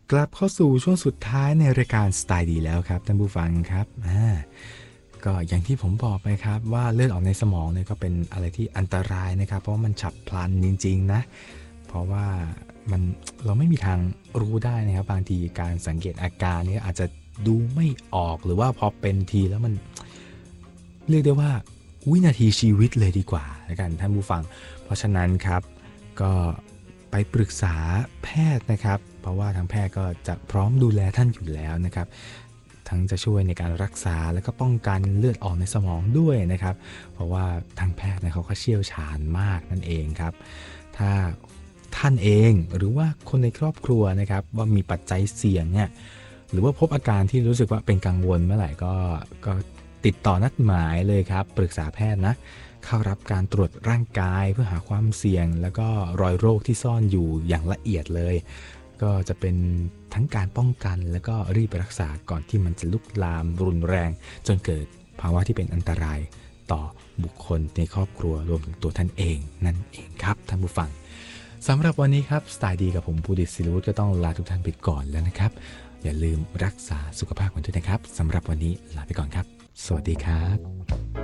กลับเข้าสู่ช่วงสุดท้ายในรายการสไตล์ดีแล้วครับท่านผู้ฟังครับก็อย่างที่ผมบอกไปครับว่าเลือดออกในสมองเนี่ยก็เป็นอะไรที่อันตรายนะครับเพราะว่ามันฉับพลันจริงๆนะเพราะว่ามันเราไม่มีทางรู้ได้นะครับบางทีการสังเกตอาการนี้อาจจะดูไม่ออกหรือว่าพอเป็นทีแล้วมันเรียกได้ว่าวินาทีชีวิตเลยดีกว่าแล้วกันท่านผู้ฟังเพราะฉะนั้นครับก็ไปปรึกษาแพทย์นะครับเพราะว่าทางแพทย์ก็จะพร้อมดูแลท่านอยู่แล้วนะครับทั้งจะช่วยในการรักษาและก็ป้องกันเลือดออกในสมองด้วยนะครับเพราะว่าทางแพทย์เนี่ยเขาก็เชี่ยวชาญมากนั่นเองครับถ้าท่านเองหรือว่าคนในครอบครัวนะครับว่ามีปัจจัยเสี่ยงเนี่ยหรือว่าพบอาการที่รู้สึกว่าเป็นกังวลเมื่อไหร่ก็ติดต่อนัดหมายเลยครับปรึกษาแพทย์นะเข้ารับการตรวจร่างกายเพื่อหาความเสี่ยงแล้วก็รอยโรคที่ซ่อนอยู่อย่างละเอียดเลยก็จะเป็นทั้งการป้องกันแล้วก็รีบรักษาก่อนที่มันจะลุกลามรุนแรงจนเกิดภาวะที่เป็นอันตรายต่อบุคคลในครอบครัวรวมถึงตัวท่านเองนั่นเองครับท่านผู้ฟังสำหรับวันนี้ครับสไตล์ดีกับผมภูดิตศิลวุฒิก็ต้องลาทุกท่านไปก่อนแล้วนะครับอย่าลืมรักษาสุขภาพกันด้วยนะครับสำหรับวันนี้ลาไปก่อนครับสวัสดีครับ